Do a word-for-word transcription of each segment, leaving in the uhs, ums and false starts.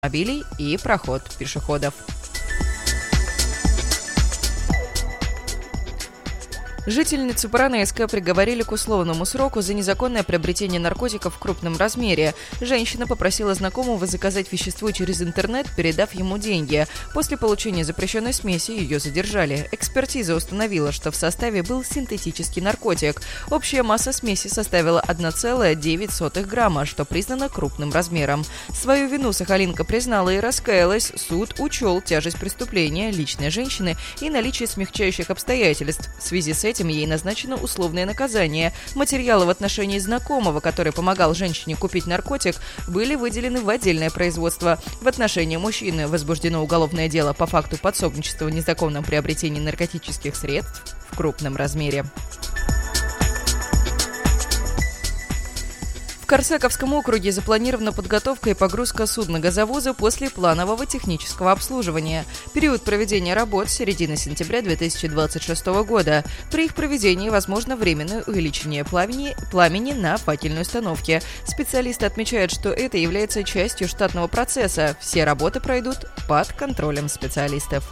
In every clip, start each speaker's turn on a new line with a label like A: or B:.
A: автомобилей и проход пешеходов. Жительницу Поронайска приговорили к условному сроку за незаконное приобретение наркотиков в крупном размере. Женщина попросила знакомого заказать вещество через интернет, передав ему деньги. После получения запрещенной смеси ее задержали. Экспертиза установила, что в составе был синтетический наркотик. Общая масса смеси составила одна целая девять сотых грамма, что признано крупным размером. Свою вину Сахалинка признала и раскаялась. Суд учел тяжесть преступления личной женщины и наличие смягчающих обстоятельств. В связи с этим ей назначено условное наказание. Материалы в отношении знакомого, который помогал женщине купить наркотик, были выделены в отдельное производство. В отношении мужчины возбуждено уголовное дело по факту подсобничества в незаконном приобретении наркотических средств в крупном размере. В Корсаковском округе запланирована подготовка и погрузка судна газовоза после планового технического обслуживания. Период проведения работ – середина сентября две тысячи двадцать шестого года. При их проведении возможно временное увеличение пламени, пламени на факельной установке. Специалисты отмечают, что это является частью штатного процесса. Все работы пройдут под контролем специалистов.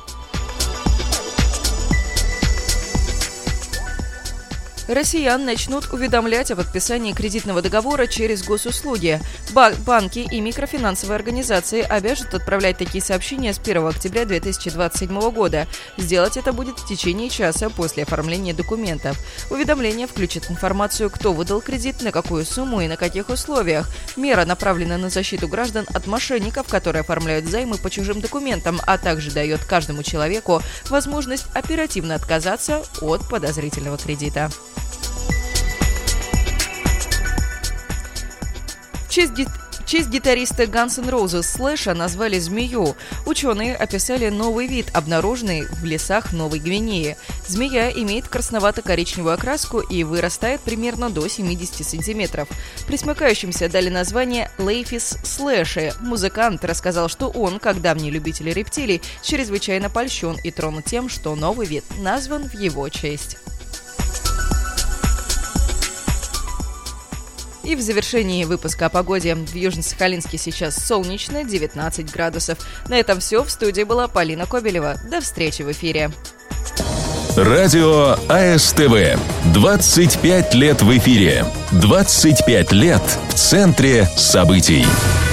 A: Россиян начнут уведомлять о подписании кредитного договора через госуслуги. Ба- банки и микрофинансовые организации обяжут отправлять такие сообщения с первого октября две тысячи двадцать седьмого года. Сделать это будет в течение часа после оформления документов. Уведомление включит информацию, кто выдал кредит, на какую сумму и на каких условиях. Мера направлена на защиту граждан от мошенников, которые оформляют займы по чужим документам, а также дает каждому человеку возможность оперативно отказаться от подозрительного кредита. В честь, ги- в честь гитариста Guns N' Roses Слэша назвали змею. Ученые описали новый вид, обнаруженный в лесах Новой Гвинеи. Змея имеет красновато-коричневую окраску и вырастает примерно до семьдесят сантиметров. Присмыкающимся дали название Лейфис Слэши. Музыкант рассказал, что он, как давний любитель рептилий, чрезвычайно польщен и тронут тем, что новый вид назван в его честь. И в завершении выпуска о погоде. В Южно-Сахалинске сейчас солнечно, девятнадцать градусов. На этом все. В студии была Полина Кобелева. До встречи в эфире.
B: Радио АСТВ. двадцать пять лет в эфире. двадцать пять лет в центре событий.